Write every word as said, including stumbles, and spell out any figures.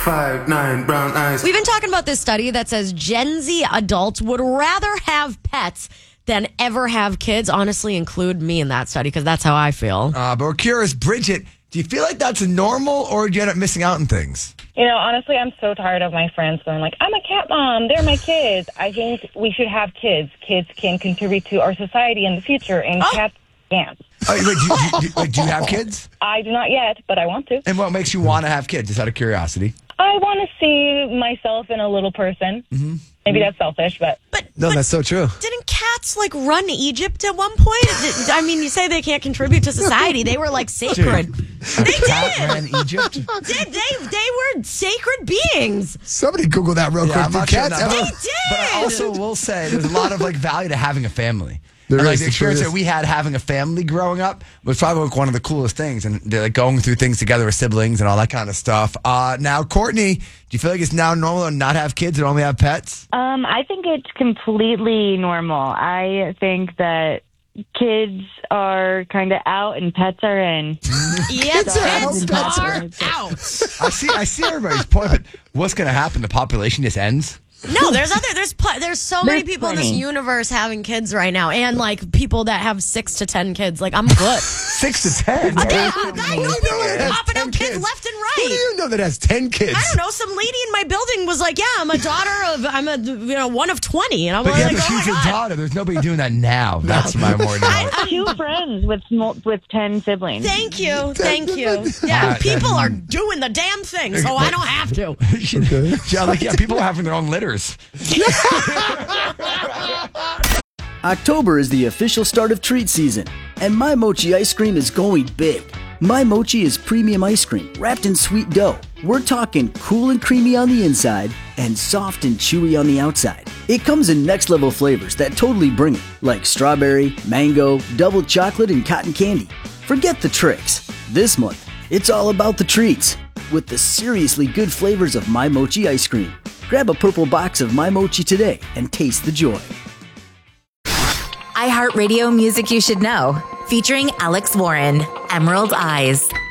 five, nine, brown eyes. We've been talking about this study that says Gen Z adults would rather have pets than ever have kids. Honestly, include me in that study because that's how I feel. Uh, but we're curious, Bridget, do you feel like that's normal or do you end up missing out on things? You know, honestly, I'm so tired of my friends going like, I'm a cat mom, they're my kids. I think we should have kids. Kids can contribute to our society in the future, and oh. cats can't. Oh, wait, do, you, do, you, wait, do you have kids? I do not yet, but I want to. And what makes you want to have kids, just out of curiosity? I want to see myself in a little person. Mm-hmm. Maybe that's selfish, but... but no, but that's so true. Didn't cats, like, run Egypt at one point? I mean, you say they can't contribute to society. They were, like, sacred. Dude, they cat did. ran Egypt? Did they, they were sacred beings. Somebody Google that real yeah, quick. Did cats sure ever? They did. But I also will say there's a lot of, like, value to having a family. There and, like, is, the experience there that we had having a family growing up was probably like one of the coolest things. And they're like going through things together with siblings and all that kind of stuff. Uh, now, Courtney, do you feel like it's now normal to not have kids and only have pets? Um, I think it's completely normal. I think that kids are kind of out and pets are in. Yeah, kids are out. out. I see. I see everybody's point, but what's going to happen? The population just ends. No, there's other there's pl- there's so many There's people plenty. in this universe having kids right now, and like people that have six to ten kids. Like I'm good. Six to ten. I, I, I know people that has popping ten out kids. kids. left and Who do right. you know that has ten kids? I don't know. Some lady in my building was like, "Yeah, I'm a daughter of I'm a you know one of twenty," and I'm But like, yeah, "Oh but my she's your god." daughter. There's nobody doing that now. That's my more than I have two friends with small, with ten siblings. Thank you, thank you. Yeah, Uh, people uh, are doing the damn thing, so I don't have to. Okay. Yeah, like, yeah, people are having their own litters. October is the official start of treat season, and My Mochi ice cream is going big. My Mochi is premium ice cream wrapped in sweet dough. We're talking cool and creamy on the inside and soft and chewy on the outside. It comes in next level flavors that totally bring it, like strawberry, mango, double chocolate, and cotton candy. Forget the tricks. This month, it's all about the treats with the seriously good flavors of My Mochi ice cream. Grab a purple box of My Mochi today and taste the joy. iHeartRadio Music You Should Know, featuring Alex Warren, Emerald Eyes.